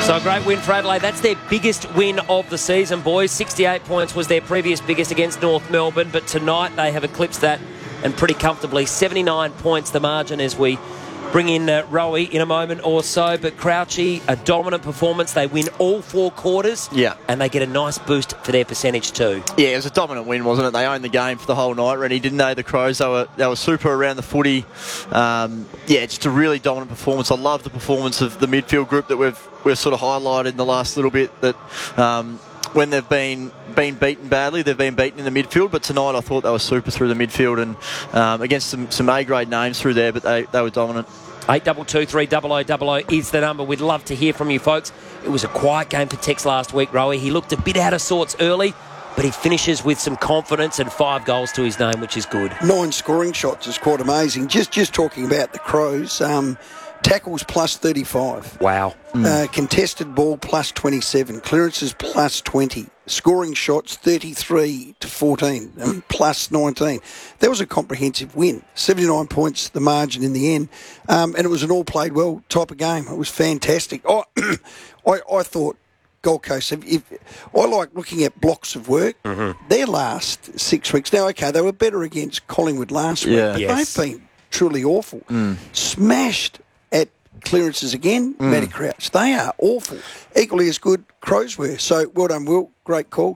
So a great win for Adelaide. That's their biggest win of the season, boys. 68 points was their previous biggest against North Melbourne, but tonight they have eclipsed that and pretty comfortably. 79 points the margin as we bring in Rowie in a moment or so. But Crouchy, a dominant performance. They win all 4 quarters. Yeah. And they get a nice boost for their percentage too. Yeah, it was a dominant win, wasn't it? They owned the game for the whole night, Rennie, didn't they? The Crows, they were super around the footy. Just a really dominant performance. I love the performance of the midfield group that we've sort of highlighted in the last little bit, that when they've been beaten badly, they've been beaten in the midfield. But tonight I thought they were super through the midfield and against some A-grade names through there, but they were dominant. 8223 0000 is the number. We'd love to hear from you folks. It was a quiet game for Tex last week, Rowie. He looked a bit out of sorts early, but he finishes with some confidence and 5 goals to his name, which is good. 9 scoring shots is quite amazing. Just talking about the Crows, tackles plus 35. Wow. Contested ball plus 27. Clearances plus 20. Scoring shots 33 to 14. Plus 19. That was a comprehensive win. 79 points the margin in the end. And it was an all played well type of game. It was fantastic. I thought Gold Coast, I like looking at blocks of work. Mm-hmm. Their last 6 weeks. Now, okay, they were better against Collingwood last week. But they've been truly awful. Smashed at clearances again, Matty Crouch. They are awful. Equally as good Crows were. So well done, Will. Great call.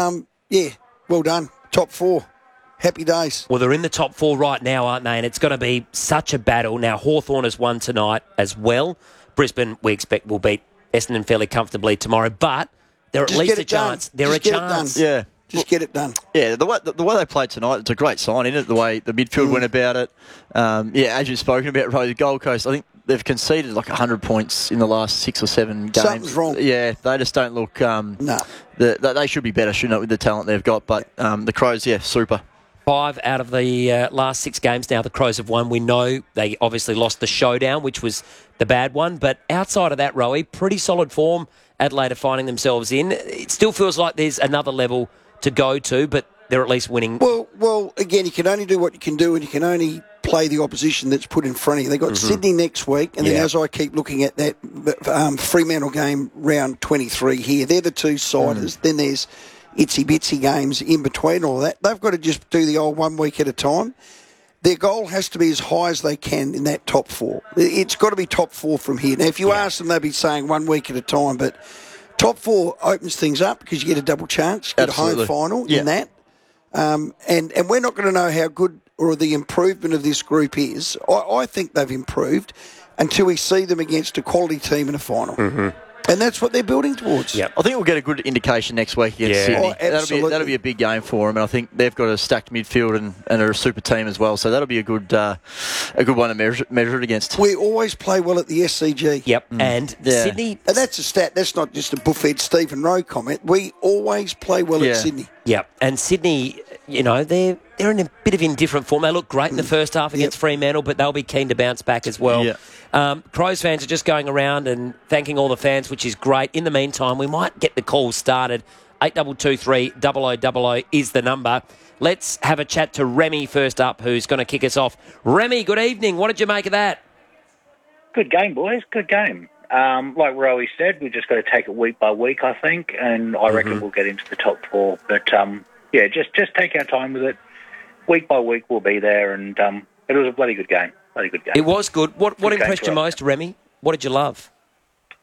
Well done. Top 4. Happy days. Well, they're in the top 4 right now, aren't they? And it's going to be such a battle. Now, Hawthorn has won tonight as well. Brisbane, we expect, will beat Essendon fairly comfortably tomorrow. But they're at least a chance. They're a chance. Yeah. Just get it done. Yeah, the way they played tonight, it's a great sign, isn't it? The way the midfield went about it. As you've spoken about, the Gold Coast, I think they've conceded like 100 points in the last 6 or 7 games. Something's wrong. Yeah, they just don't look... They should be better, shouldn't it, with the talent they've got. But the Crows, super. 5 out of the last 6 games now the Crows have won. We know they obviously lost the showdown, which was the bad one. But outside of that, Rowie, pretty solid form Adelaide are finding themselves in. It still feels like there's another level to go to, but they're at least winning. Well, again, you can only do what you can do, and you can only play the opposition that's put in front of you. They've got Sydney next week, and then as I keep looking at that Fremantle game, round 23 here, they're the 2-siders. Then there's itsy-bitsy games in between all that. They've got to just do the old 1 week at a time. Their goal has to be as high as they can in that top 4. It's got to be top 4 from here. Now, if you ask them, they'll be saying 1 week at a time, but top 4 opens things up because you get a double chance, get a home final in that. And we're not going to know how good or the improvement of this group is. I think they've improved until we see them against a quality team in a final. Mm-hmm. And that's what they're building towards. Yep. I think we'll get a good indication next week against Sydney. That'll be a big game for them, and I think they've got a stacked midfield and are a super team as well. So that'll be a good one to measure it against. We always play well at the SCG. Yep, and Sydney... And that's a stat. That's not just a Buffett Stephen Rowe comment. We always play well at Sydney. Yep, and Sydney, they're in a bit of indifferent form. They look great in the first half against Fremantle, but they'll be keen to bounce back as well. Yeah. Crows fans are just going around and thanking all the fans, which is great. In the meantime, we might get the calls started. 8223 0000 is the number. Let's have a chat to Remy first up, who's going to kick us off. Remy, good evening. What did you make of that? Good game, boys. Good game. Like Rowie said, we've just got to take it week by week, I think, and I reckon we'll get into the top 4. But, just take our time with it. Week by week we'll be there, and it was a bloody good game. It was good. What impressed you most, Remy? What did you love?